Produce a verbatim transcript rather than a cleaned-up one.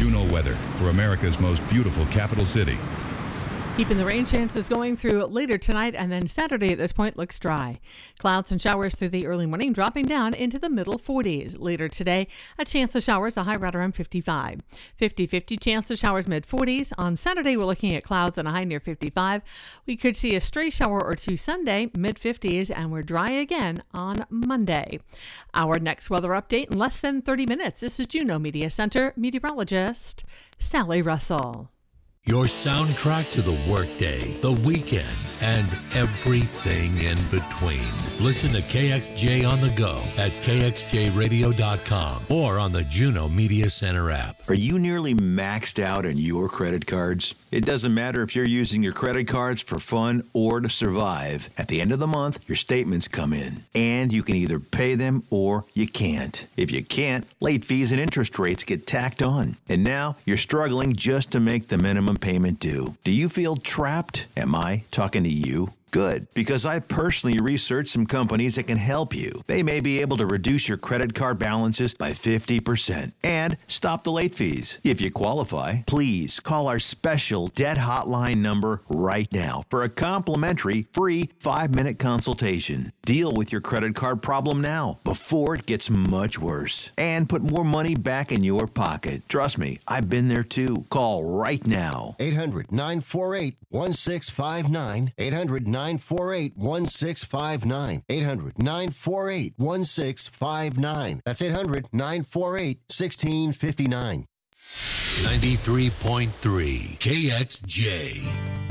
Juno weather for America's most beautiful capital city. Keeping the rain chances going through later tonight, and then Saturday at this point looks dry. Clouds and showers through the early morning, dropping down into the middle forties. Later today, a chance of showers, a high right around fifty-five. fifty-fifty chance of showers mid forties. On Saturday, we're looking at clouds and a high near fifty-five. We could see a stray shower or two Sunday, mid fifties, and we're dry again on Monday. Our next weather update in less than thirty minutes. This is Juneau Media Center meteorologist Sally Russell. Your soundtrack to the workday, the weekend, and everything in between. Listen to K X J on the go at K X J radio dot com or on the Juneau Media Center app. Are you nearly maxed out on your credit cards? It doesn't matter if you're using your credit cards for fun or to survive. At the end of the month, your statements come in, and you can either pay them or you can't. If you can't, late fees and interest rates get tacked on. And now you're struggling just to make the minimum payment due. Do you feel trapped? Am I talking to you? Good, because I personally researched some companies that can help you. They may be able to reduce your credit card balances by fifty percent and stop the late fees. If you qualify, please call our special debt hotline number right now for a complimentary free five-minute consultation. Deal with your credit card problem now before it gets much worse and put more money back in your pocket. Trust me, I've been there too. Call right now. eight hundred, nine four eight, one six five nine. eight hundred, nine four eight, one six five nine. eight hundred, nine four eight, one six five nine. That's eight hundred, nine four eight, one six five nine. ninety-three point three K X J.